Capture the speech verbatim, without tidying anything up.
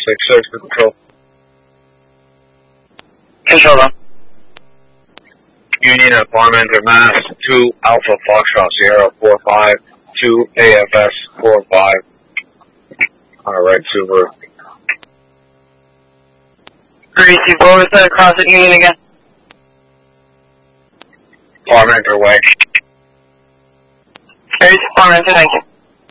six six for control. Control on. Union at Farmenter, Mass. two Alpha Foxtrot Sierra four five two A F S four five. On a right Subaru. Gracie, what was the cross at Union again? Farmenter Way. Gracie, Farmenter, thank you.